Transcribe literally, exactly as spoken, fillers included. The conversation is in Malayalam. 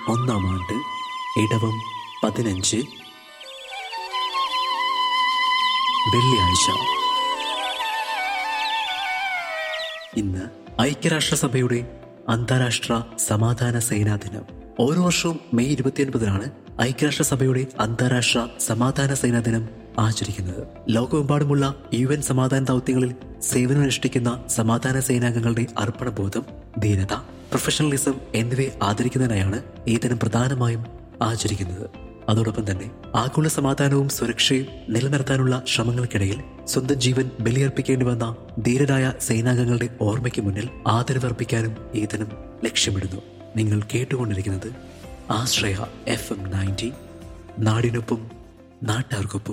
ഒന്നാം ആണ്ട് ഇടവം പതിനഞ്ച് വെള്ളിയാഴ്ച. ഇന്ന് ഐക്യരാഷ്ട്രസഭയുടെ അന്താരാഷ്ട്ര സമാധാന സേനാ ദിനം. ഓരോ വർഷവും മെയ് ഇരുപത്തിയൊൻപതിനാണ് ഐക്യരാഷ്ട്രസഭയുടെ അന്താരാഷ്ട്ര സമാധാന സേനാ ദിനം ആചരിക്കുന്നത്. ലോകമെമ്പാടുമുള്ള യു എൻ സമാധാന ദൗത്യങ്ങളിൽ സേവനമനുഷ്ഠിക്കുന്ന സമാധാന സേനാംഗങ്ങളുടെ അർപ്പണബോധം, ധീരത, പ്രൊഫഷണലിസം എന്നിവയെ ആദരിക്കുന്നതിനായാണ് ഈ ദിനം പ്രധാനമായും ആചരിക്കുന്നത്. അതോടൊപ്പം തന്നെ ആഗോള സമാധാനവും സുരക്ഷയും നിലനിർത്താനുള്ള ശ്രമങ്ങൾക്കിടയിൽ സ്വന്തം ജീവൻ ബലിയർപ്പിക്കേണ്ടി വന്ന ധീരരായ സേനാംഗങ്ങളുടെ ഓർമ്മയ്ക്ക് മുന്നിൽ ആദരവർപ്പിക്കാനും ഈ ദിനം ലക്ഷ്യമിടുന്നു. നിങ്ങൾ കേട്ടുകൊണ്ടിരിക്കുന്നത് ആശ്രയ എഫ് എം നയൻറ്റി, നാടിനൊപ്പം നാട്ടാർക്കൊപ്പം.